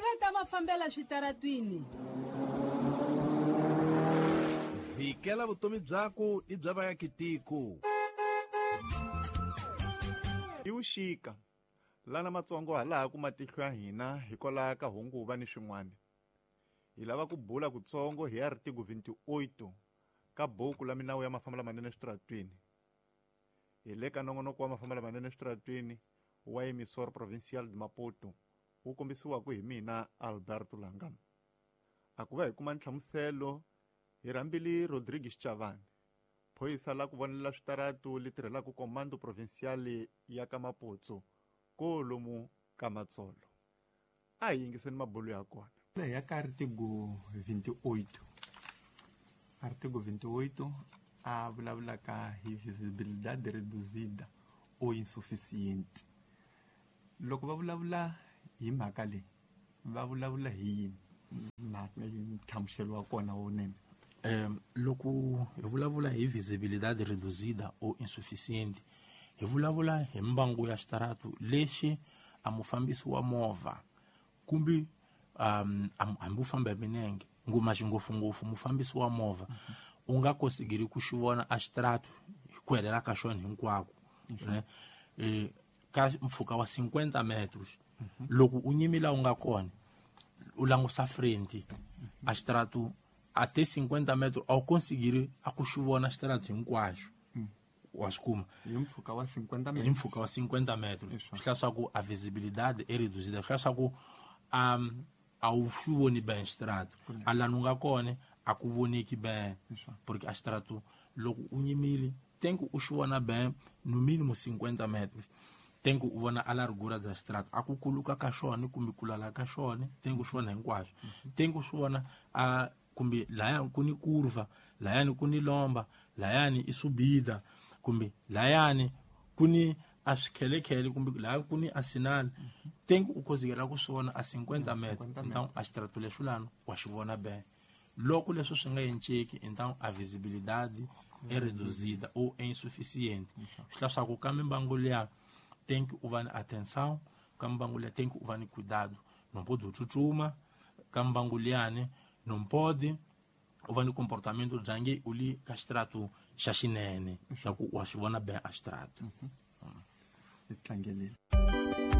makhata ma fambela switaratwini. Vikela vutomi byako I bya vaakitiko. I wuxika lana matsongo halaha ku matihlo ya hina hikwalaho ka hunguva ni swin'wana. Hi lava ku bula kutsongo hi article 28 ka buku la minawu ya mafamba lamanene switaratwini. Hi le ka nongonoko wa mafamba lamanene switaratwini wa emisora provincial de Maputo wu kombisiwaku hi mina Alberto Langam. A ku va hi kuma nhlamuselo hi rhambile Rodrigues Chavani, phoyisa la ku vonela switaratu li tirhelaka komando provincial ya ka Maputo kolomu ka Matsolo. A hi yingiseni mabulu ya kona. Ya ka artigo 28. Artigo 28 a vulavula ka hi visibilidade reduzida ou insuficiente. Loko va vulavula hi mhaka leyi va vulavula hi yini nhlamuselo wa kona wonene. Loko hi vulavula hi visibilidade reduzida ou insuficiente, hi vulavula hi mbangu ya xitaratu lexi a mufambisi wa movha kumbe hambi u famba hi milenge ngopfungopfu mufambisi wa movha u nga kosigiri ku xi vona a xitaratu hi ku helela ka xona hinkwako ka mpfhuka wa 50 metros. Loko u nyimila u nga kona u langusa frente a xitaratu até 50 metros a wu konsigiri a ku xi vona xitaratu hinkwaxo wa swi kuma Hi mpfhuka wa 50 metros. Hi mpfhuka wa 50 metros swi hlaya swa ku a visibilidade e reduzida swi hlaya swa ku a wu swi voni ben xitaratu a lani u nga kona a ku voneki ben porque a xitaratu loko u nyimile tenku u xi vona ben no mínimo 50 metros. Tenku u vona a largura bya xitaratu a ku kuluka ka xona kumbe ku lala ka xona tenku swi vona hinkwaxo. Tenku swi vona a kumbe layani ku ni kurva, layani ku ni lomba, layani I subida kumbe layani ku ni a swikhelekele kumbe layani ku ni asinal. Tenku u kozigela ku swi vona a 50 metros então a xitaratu lexi lano wa xi vona ben. Loko leswi swi nga enceki então a visibilidade é reduzida ou é insuficiente. Swi hlaya swa ku ka mimbangu liya tem que uvar atenção, cambangulia tem que uvar cuidado, não pode chuchuma, cambanguliane não pode uvar comportamento jangue uli castrato chachinene, já que o achivona bem astrato.